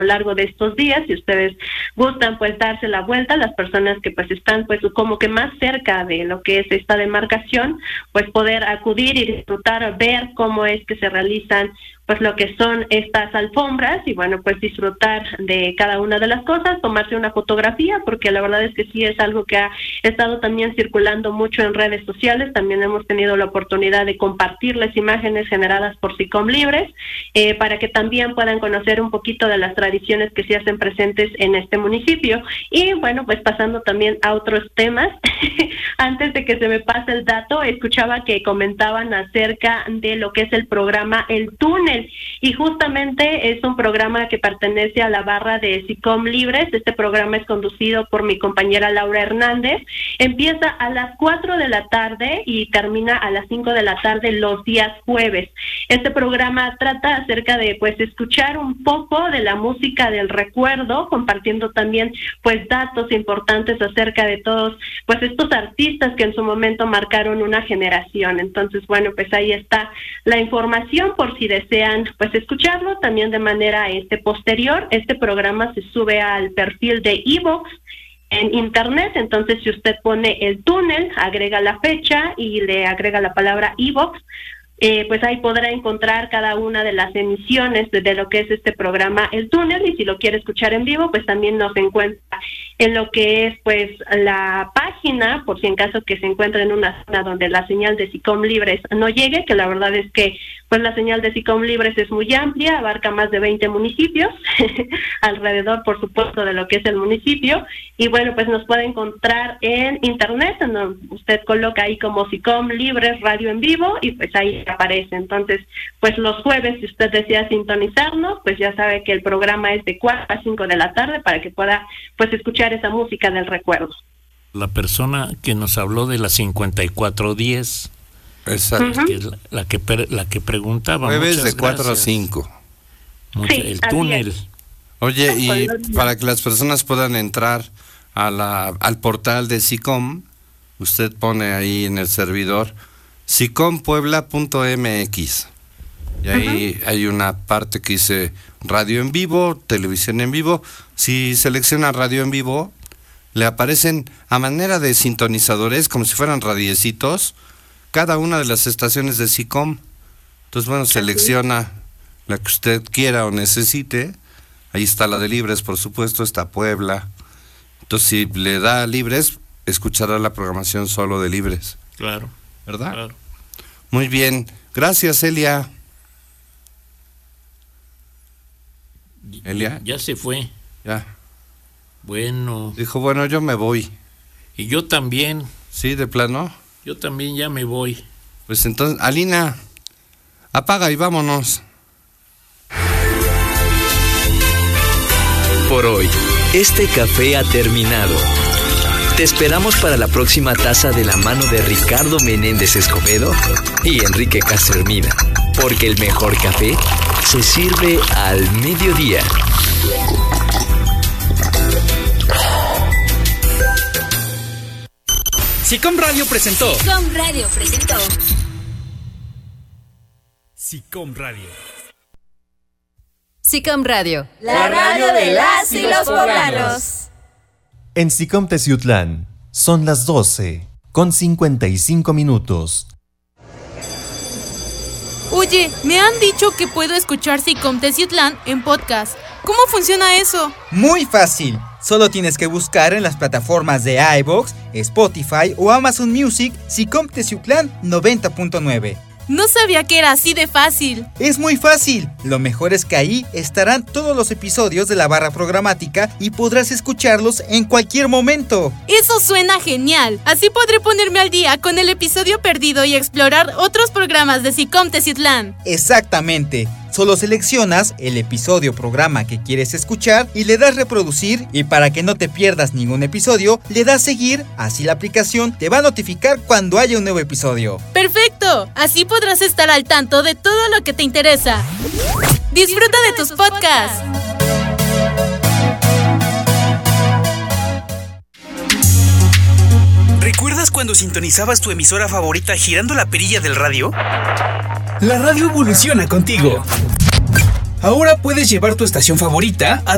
lo largo de estos días. Si ustedes gustan pues darse la vuelta, las personas que pues están pues como que más cerca de lo que es esta demarcación, pues poder acudir y disfrutar, ver cómo es que se realizan pues lo que son estas alfombras y bueno, pues disfrutar de cada una de las cosas, tomarse una fotografía, porque la verdad es que sí es algo que ha estado también circulando mucho en redes sociales. También hemos tenido la oportunidad de compartir las imágenes generadas por SICOM Libres, para que también puedan conocer un poquito de las tradiciones que se hacen presentes en este municipio. Y bueno, pues pasando también a otros temas, antes de que se me pase el dato, escuchaba que comentaban acerca de lo que es el programa El Túnel, y justamente es un programa que pertenece a la barra de SICOM Libres. Este programa es conducido por mi compañera Laura Hernández. Empieza a las 4 de la tarde y termina a las 5 de la tarde los días jueves. Este programa trata acerca de pues escuchar un poco de la música del recuerdo, compartiendo también pues datos importantes acerca de todos pues estos artistas que en su momento marcaron una generación. Entonces, bueno, pues ahí está la información por si desean pues escucharlo también de manera posterior. Este programa se sube al perfil de iVoox en internet. Entonces, si usted pone El Túnel, agrega la fecha y le agrega la palabra iVoox, pues ahí podrá encontrar cada una de las emisiones de lo que es este programa El Túnel, y si lo quiere escuchar en vivo, pues también nos encuentra en lo que es pues la página, por si en caso que se encuentre en una zona donde la señal de SICOM Libres no llegue, que la verdad es que pues la señal de SICOM Libres es muy amplia, abarca más de 20 municipios, alrededor por supuesto de lo que es el municipio, y bueno, pues nos puede encontrar en internet, en donde usted coloca ahí como SICOM Libres Radio en Vivo, y pues ahí aparece. Entonces, pues los jueves, si usted desea sintonizarnos, pues ya sabe que el programa es de 4 a 5 de la tarde para que pueda pues escuchar esa música del recuerdo. La persona que nos habló de la 5410, exacto, que es la que preguntaba. Jueves de 4 a 5. Sí, el túnel. Es. Oye, y para que las personas puedan entrar al portal de SICOM, usted pone ahí en el servidor sicompuebla.mx, y ahí hay una parte que dice radio en vivo, televisión en vivo. Si selecciona radio en vivo, le aparecen a manera de sintonizadores, como si fueran radiecitos, cada una de las estaciones de SICOM. Entonces, bueno, selecciona la que usted quiera o necesite. Ahí está la de Libres, por supuesto, está Puebla. Entonces, si le da Libres, escuchará la programación solo de Libres. Claro. ¿Verdad? Claro. Muy bien. Gracias, Elia. ¿Elia? Ya se fue. Ya. Bueno. Dijo, bueno, yo me voy. Y yo también. ¿Sí, de plano? Yo también ya me voy. Pues entonces, Alina, apaga y vámonos. Por hoy, este café ha terminado. Te esperamos para la próxima taza de la mano de Ricardo Menéndez Escobedo y Enrique Castro Hermida, porque el mejor café se sirve al mediodía. SICOM Radio presentó. SICOM Radio presentó. SICOM Radio. SICOM Radio, la radio de las y los poblanos. En SICOM Teciutlán son las 12:55. Oye, me han dicho que puedo escuchar SICOM Teciutlán en podcast. ¿Cómo funciona eso? Muy fácil. Solo tienes que buscar en las plataformas de iVoox, Spotify o Amazon Music SICOM Teciutlán 90.9. No sabía que era así de fácil. Es muy fácil. Lo mejor es que ahí estarán todos los episodios de la barra programática y podrás escucharlos en cualquier momento. Eso suena genial. Así podré ponerme al día con el episodio perdido y explorar otros programas de SICOM Teciutlán. Exactamente. Solo seleccionas el episodio programa que quieres escuchar y le das reproducir, y para que no te pierdas ningún episodio, le das seguir, así la aplicación te va a notificar cuando haya un nuevo episodio. ¡Perfecto! Así podrás estar al tanto de todo lo que te interesa. ¡Disfruta de tus podcasts! ¿Recuerdas cuando sintonizabas tu emisora favorita girando la perilla del radio? La radio evoluciona contigo. Ahora puedes llevar tu estación favorita a